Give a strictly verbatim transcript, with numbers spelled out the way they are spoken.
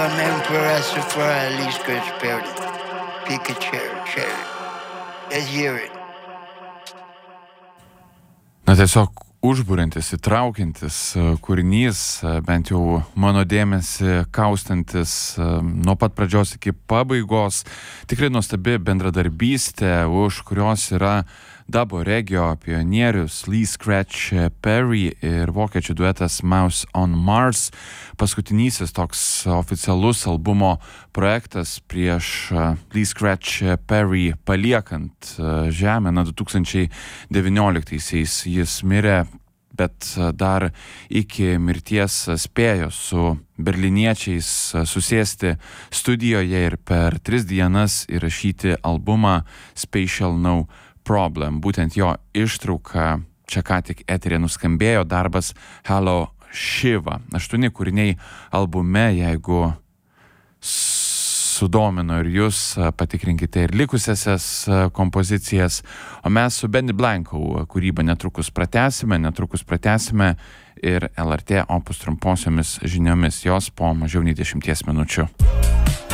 Emperor Safari Scratch Perry. Pikachu, cherry. Let's hear it. Na tiesiog užburiantis, įtraukiantis kūrinys, bent jau mano dėmesį kaustantis nuo pat pradžios iki pabaigos. Tikrai nuostabi bendradarbystė, už kurios yra dabo regio pionierius Lee Scratch Perry ir vokiečių duetas Mouse on Mars. Paskutinysis toks oficialus albumo projektas prieš Lee Scratch Perry paliekant žemę. Na, du tūkstančiai devynioliktaisiais jis mirė, bet dar iki mirties spėjo su berliniečiais susėsti studijoje ir per tris dienas įrašyti albumą Spatial No Problem. Būtent jo ištrauka čia ką tik eterė nuskambėjo, darbas Hello Shiva. Aštuoni kūriniai albume, jeigu sudomino ir jūs, patikrinkite ir likusiasias kompozicijas. O mes su Benny Blanco kūrybą netrukus pratęsime, netrukus pratęsime ir L R T Opus trumposiomis žiniomis, jos po mažiau nei dešimties minučių.